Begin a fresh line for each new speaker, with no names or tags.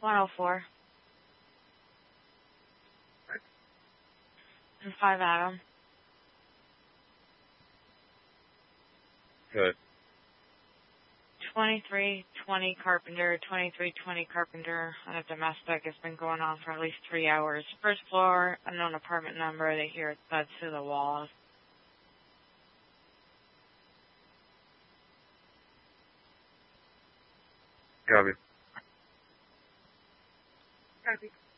104. And 5 Adam.
Good.
2320 Carpenter, 2320 Carpenter on a domestic. It's been going on for at least 3 hours. First floor, unknown apartment number. They hear it thuds through the walls.
Copy.
Copy.